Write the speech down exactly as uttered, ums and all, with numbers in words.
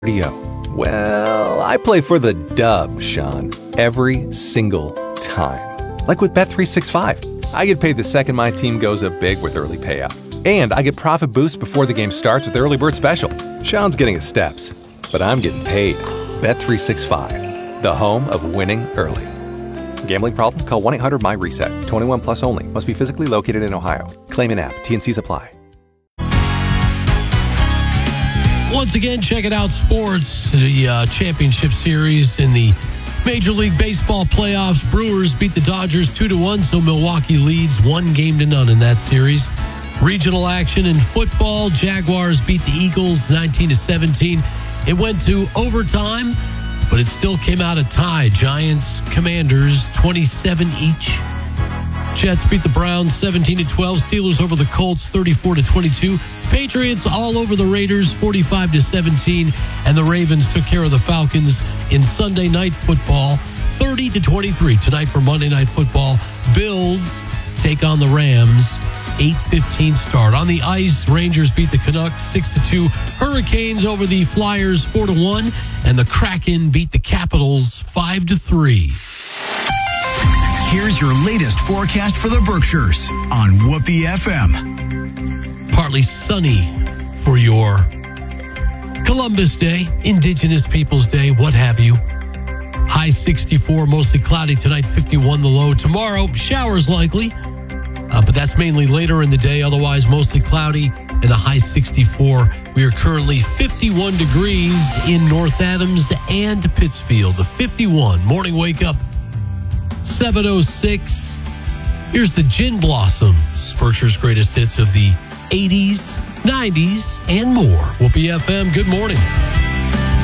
Well, I play for the dub, Sean, every single time. Like with Bet three sixty-five. I get paid the second my team goes up big with early payout. And I get profit boosts before the game starts with Early Bird Special. Sean's getting his steps, but I'm getting paid. Bet three sixty-five, the home of winning early. Gambling problem? Call one eight hundred M Y reset. twenty-one plus only. Must be physically located in Ohio. Claim in app. T and Cs apply. Once again, check it out, sports, the uh, championship series in the Major League Baseball playoffs. Brewers beat the Dodgers two to one, so Milwaukee leads one game to none in that series. Regional action in football, Jaguars beat the Eagles nineteen to seventeen. It went to overtime, but it still came out a tie. Giants, Commanders, twenty-seven each. Jets beat the Browns seventeen to twelve. Steelers over the Colts thirty-four to twenty-two. Patriots all over the Raiders forty-five to seventeen. And the Ravens took care of the Falcons in Sunday Night Football thirty to twenty-three. Tonight for Monday Night Football, Bills take on the Rams. eight fifteen start. On the ice, Rangers beat the Canucks six to two. Hurricanes over the Flyers four to one. And the Kraken beat the Capitals five to three. Here's your latest forecast for the Berkshires on Whoopee F M. Partly sunny for your Columbus Day, Indigenous Peoples Day, what have you. High sixty-four, mostly cloudy tonight, fifty-one the low. Tomorrow, showers likely, uh, but that's mainly later in the day. Otherwise, mostly cloudy and a high sixty-four. We are currently fifty-one degrees in North Adams and Pittsfield. The fifty-one morning wake up. seven oh six. Here's the Gin Blossoms, Berkshire's greatest hits of the eighties, nineties, and more. Whoopee F M, good morning.